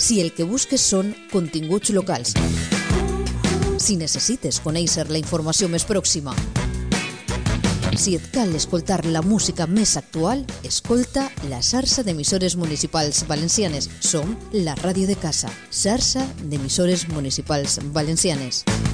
Si el que busques són continguts locals. Si necessites conèixer la informació més pròxima. Si et cal escoltar la música més actual, escolta la xarxa d'emissores municipals valencianes. Som la ràdio de casa, xarxa d'emissores municipals valencianes.